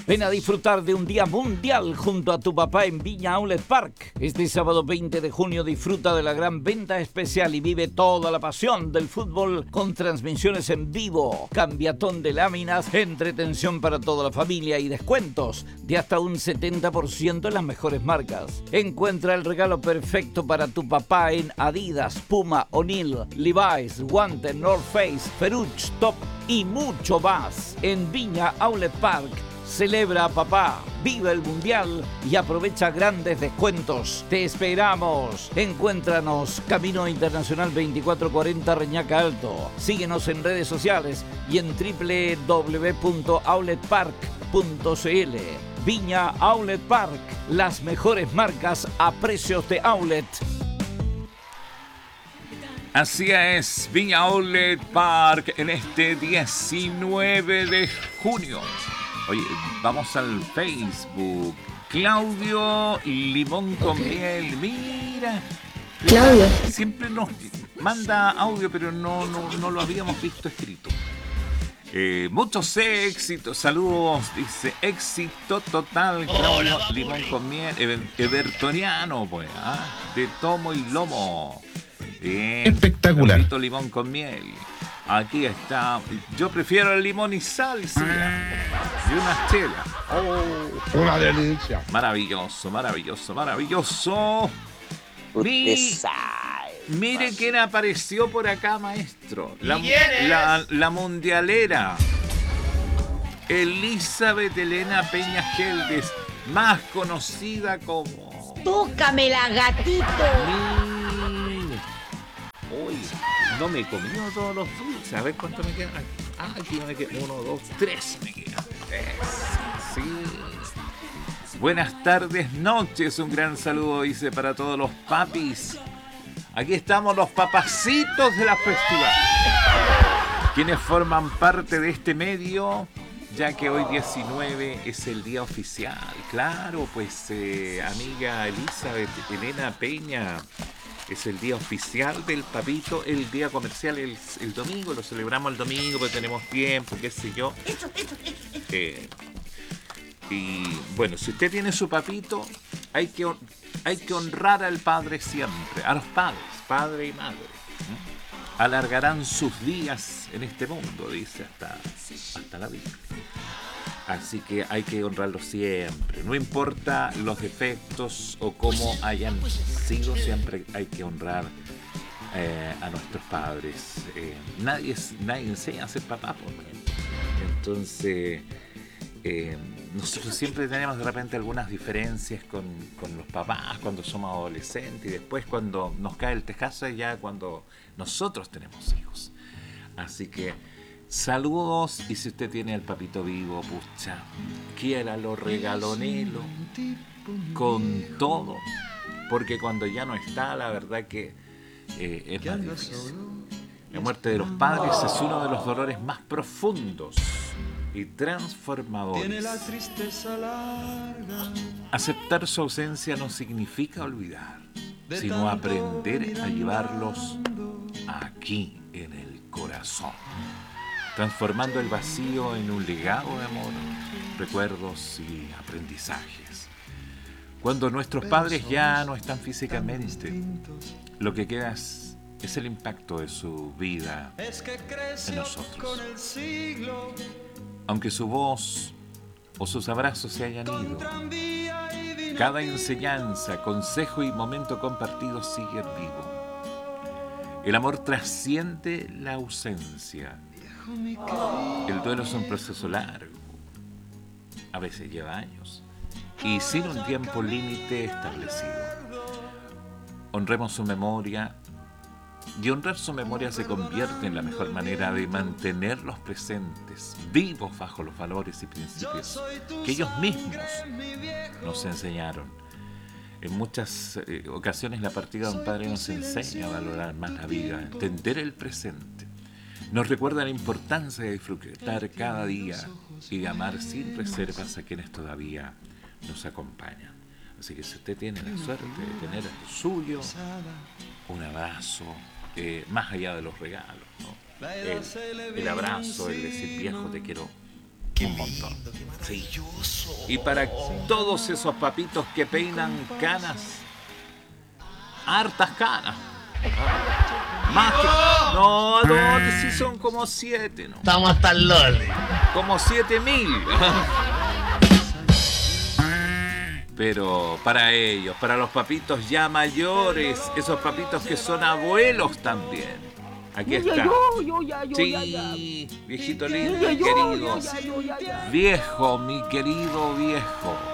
Ven a disfrutar de un día mundial junto a tu papá en Viña Outlet Park. Este sábado 20 de junio disfruta de la gran venta especial y vive toda la pasión del fútbol con transmisiones en vivo, cambiatón de láminas, entretención para toda la familia y descuentos de hasta un 70% en las mejores marcas. Encuentra el regalo perfecto para tu papá en Adidas, Puma, O'Neill, Levi's, Guante, North Face, Ferruccio, Top y mucho más. En Viña Outlet Park, celebra a papá, vive el mundial y aprovecha grandes descuentos. Te esperamos. Encuéntranos Camino Internacional 2440 Reñaca Alto. Síguenos en redes sociales y en www.outletpark.cl. Viña Outlet Park, las mejores marcas a precios de outlet. Así es, Viña Outlet Park en este 19 de junio. Oye, vamos al Facebook. Claudio Limón con Miel, mira. Claudio. Siempre nos manda audio, pero no lo habíamos visto escrito. Muchos éxitos, saludos, dice, éxito total, Claudio Limón con Miel, evertoniano, pues, de tomo y lomo. Bien, espectacular. Limón con miel. Aquí está. Yo prefiero el limón y sal, sí, y una chela. Oh, una delicia. Maravilloso, maravilloso, maravilloso. Mire quién apareció por acá, maestro. La mundialera. Elizabeth Elena Peña Geldes, más conocida como... ¡Tócamela, gatito! Uy, no me he comido todos los dulces. A ver cuánto me quedan. Aquí me quedan 1, 2, 3 me quedan. Sí. Buenas tardes, noches. Un gran saludo, dice, para todos los papis. Aquí estamos los papacitos de la festival, quienes forman parte de este medio, ya que hoy 19 es el día oficial. Claro, pues, amiga Elizabeth Elena Peña, es el día oficial del papito, el día comercial el domingo, lo celebramos el domingo porque tenemos tiempo, qué sé yo. Y bueno, si usted tiene su papito, hay que honrar al padre siempre, a los padres, padre y madre. Alargarán sus días en este mundo, dice hasta la Biblia. Así que hay que honrarlos siempre. No importa los defectos o cómo hayan sido, siempre hay que honrar a nuestros padres. Nadie enseña a ser papá, por ejemplo. Entonces, nosotros siempre tenemos de repente algunas diferencias con los papás cuando somos adolescentes, y después cuando nos cae el tejazo ya cuando nosotros tenemos hijos. Así que saludos, y si usted tiene al papito vivo, pucha, quiéralo, regalonelo con todo, porque cuando ya no está, la verdad que es más difícil. La muerte de los padres es uno de los dolores más profundos y transformadores. Aceptar su ausencia no significa olvidar, sino aprender a llevarlos aquí en el corazón, transformando el vacío en un legado de amor, recuerdos y aprendizajes. Cuando nuestros padres ya no están físicamente, lo que queda es el impacto de su vida en nosotros. Aunque su voz o sus abrazos se hayan ido, cada enseñanza, consejo y momento compartido sigue vivo. El amor trasciende la ausencia. El duelo es un proceso largo, a veces lleva años, y sin un tiempo límite establecido. Honremos su memoria, y honrar su memoria se convierte en la mejor manera de mantenerlos presentes, vivos bajo los valores y principios que ellos mismos nos enseñaron. En muchas ocasiones la partida de un padre nos enseña a valorar más la vida, a entender el presente. Nos recuerda la importancia de disfrutar cada día y de amar sin reservas a quienes todavía nos acompañan. Así que si usted tiene la suerte de tener a lo suyo, un abrazo, más allá de los regalos, ¿no? El abrazo, el decir, viejo, te quiero Un montón. Sí. Y para todos esos papitos que peinan canas, hartas canas. Más que... No, sí son como 7, ¿no? Estamos hasta el loli. Como 7.000. Pero para ellos, para los papitos ya mayores, esos papitos que son abuelos también. Aquí está. Sí, viejito lindo y querido. Viejo, mi querido viejo.